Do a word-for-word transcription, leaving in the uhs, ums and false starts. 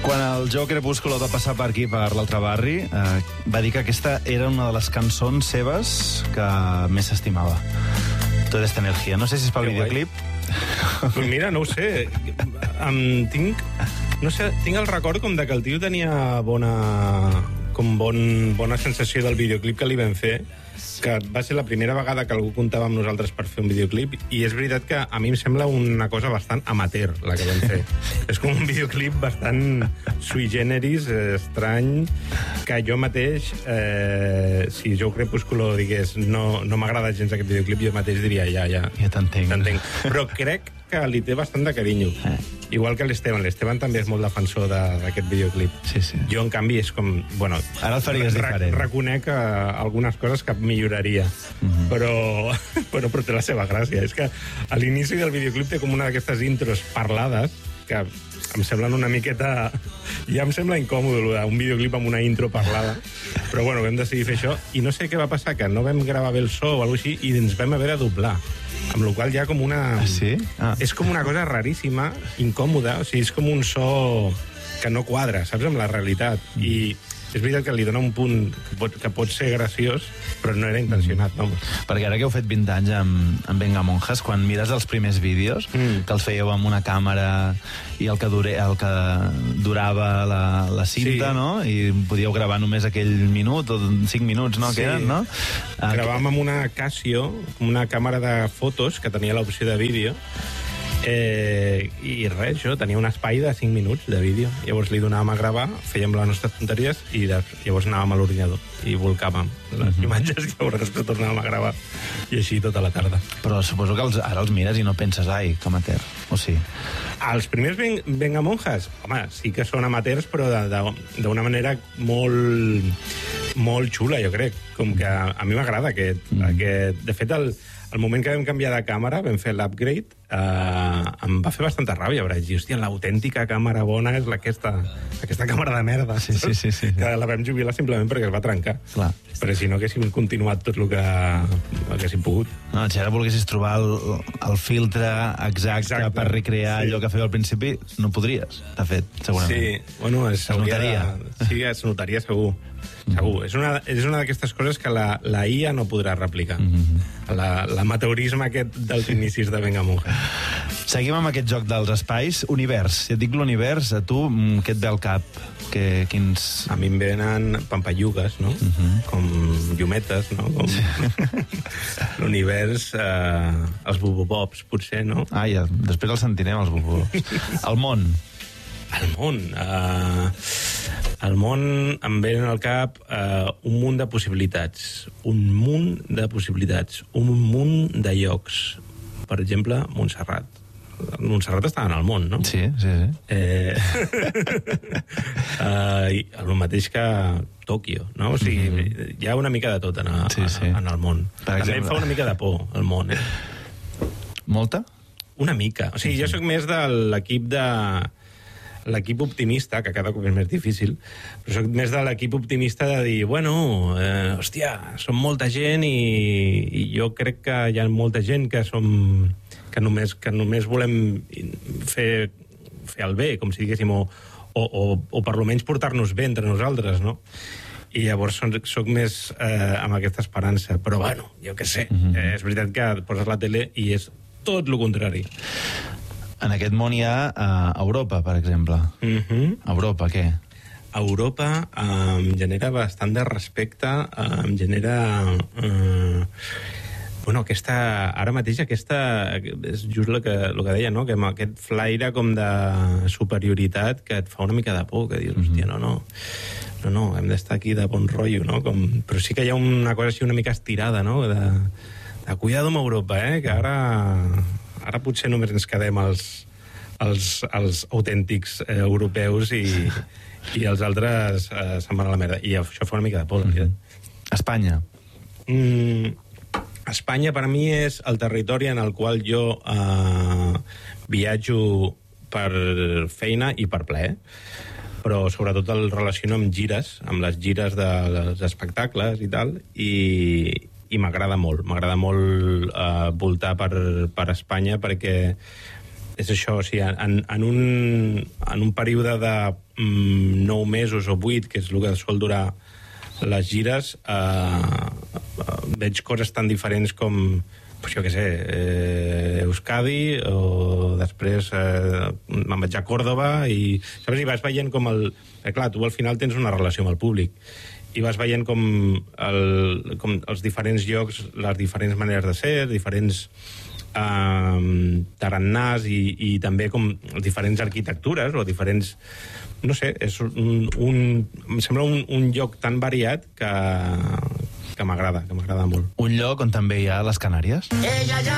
Quan el Joe Crepúsculo va passar per aquí, per l'altre barri, eh, va dir que aquesta era una de les cançons seves que més s'estimava. Toda esta energia. No sé si és pel videoclip. Pues mira, no ho sé. Em tinc... No sé, tinc el record com de que el tio tenia bona... com bon, bona sensació del videoclip que li vam fer, que va ser la primera vegada que algú comptava amb nosaltres per fer un videoclip, i és veritat que a mi em sembla una cosa bastant amateur, la que vam fer. És com un videoclip bastant sui generis, eh, estrany, que jo mateix, eh, si Joe Crepúsculo digués no, no m'agrada gens aquest videoclip, jo mateix diria ja, ja. Ja t'entenc. T'entenc. Però crec que li té bastant de carinyo. Eh. Igual que l'Esteban. L'Esteban també és molt defensor d'aquest videoclip. Sí, sí. Jo, en canvi, és com... Bueno, ara el faries diferent. Reconec algunes coses que milloraria. Mm-hmm. Però, però, però té la seva gràcia. És que a l'inici del videoclip té com una d'aquestes intros parlades que em semblen una miqueta... Ja em sembla incòmode, un videoclip amb una intro parlada. Però, bueno, vam decidir fer això. I no sé què va passar, que no vam gravar bé el so o alguna cosa així, i ens vam haver de doblar. Amb la qual ja com una... Ah, sí? Ah. És com una cosa raríssima, incòmoda, o sigui, és com un so que no quadra, saps, amb la realitat. Mm. I és veritat que li dona un punt que pot, que pot ser graciós, però no era intencionat, no? Perquè ara que heu fet vint anys amb, amb Venga Monjas, quan mires els primers vídeos, mm. que els fèieu amb una càmera i el que, dure, el que durava la, la cinta, sí. No? I podíeu gravar només aquell minut o cinc minuts, no? Sí. Que eren, no? Gravàvem amb una Casio, una càmera de fotos que tenia l'opció de vídeo, Eh, i res, això, tenia un espai de cinc minuts de vídeo. Llavors li donàvem a gravar, fèiem les nostres tonteries i de, llavors anàvem a l'ordinador i volcàvem les mm-hmm. imatges i llavors després tornàvem a gravar i així tota la tarda. Però suposo que els, ara els mires i no penses, ai, que amateur, o sí? Els primers ben, Venga Monjas, home, sí que són amateurs, però d'una manera molt molt xula, jo crec. Com que a, a mi m'agrada aquest, mm. aquest... De fet, el, el moment que vam canviar de càmera, vam fer l'upgrade, eh, em va fer bastanta ràbia, vaig dir, hòstia, l'autèntica càmera bona és aquesta, aquesta càmera de merda. Sí, sí, sí, sí. Que la vam jubilar simplement perquè es va trencar. Clar. Perquè si no haguéssim continuat tot el que haguéssim pogut. No, si ara volguessis trobar el, el filtre exacte, exacte per recrear sí. allò que fèieu al principi, no podries, de fet, segurament. Sí, bueno, es, es notaria. De, sí, es notaria segur. Segur. Mm-hmm. És una, és una d'aquestes coses que la, la I A no podrà replicar. Mm-hmm. L'amateurisme aquest dels inicis de Venga Monjas. Seguim amb aquest joc dels espais. Univers. Si et dic l'univers, a tu què et ve al cap? Que, quins... A mi em venen pampallugues, no? Mm-hmm. Com llumetes, no? Com... L'univers, eh, els bubobops, potser, no? Ah, ja. Després els sentirem, els bubobops. El món. El món. Uh, el món em ve al cap uh, un munt de possibilitats. Un munt de possibilitats. Un munt de llocs. Per exemple, Montserrat. Montserrat està en el món, no? Sí, sí, sí. Eh... uh, i el mateix que Tòquio, no? O sigui, mm-hmm. hi ha una mica de tot en, a, sí, sí. en el món. Per També exemple... em fa una mica de por, el món, eh? Molta? Una mica. O sigui, sí, sí. jo soc més de l'equip de... l'equip optimista, que cada cop és més difícil, però soc més de l'equip optimista de dir, bueno, eh, hòstia, som molta gent i, i jo crec que hi ha molta gent que som que només, que només volem fer, fer el bé, com si diguéssim, o, o, o, o per lo menys portar-nos bé entre nosaltres, no? I llavors soc, soc més eh, amb aquesta esperança. Però, bueno, jo què sé, mm-hmm. eh, és veritat que poses la tele i és tot el contrari. En aquest món hi ha uh, Europa, per exemple. Mm-hmm. Europa, què? Europa uh, em genera bastant de respecte, uh, em genera... Uh, bueno, aquesta... Ara mateix aquesta... És just el que, el que deia, no? Que amb aquest flaire com de superioritat que et fa una mica de por, que dius, mm-hmm. hòstia, no, no... No, no, hem d'estar aquí de bon rotllo, no? Com... Però sí que hi ha una cosa així una mica estirada, no? De, de cuidado amb Europa, eh? Que ara... Ara potser només ens quedem els, els, els autèntics eh, europeus i, i els altres eh, se'n van a la merda. I això fa una mica de por. Mm-hmm. Espanya. Mm, Espanya, per a mi, és el territori en el qual jo eh, viatjo per feina i per plaer, però sobretot el relaciono amb gires, amb les gires dels espectacles i tal, i... i m'agrada molt, m'agrada molt eh, voltar per, per Espanya perquè és això, o sigui, en, en, un, en un període de mm, nou mesos o vuit, que és el que sol durar les gires, eh, veig coses tan diferents com, pues jo què sé, eh, Euskadi, o després eh, me'n vaig a Còrdova, i, saps, i vas veient com el... Eh, clar, tu al final tens una relació amb el públic, i vas veient com, el, com els diferents llocs, les diferents maneres de ser, diferents eh, tarannàs, i, i també com diferents arquitectures, o diferents... No sé, és un, un, em sembla un, un lloc tan variat que, que m'agrada, que m'agrada molt. Un lloc on també hi ha les Canàries.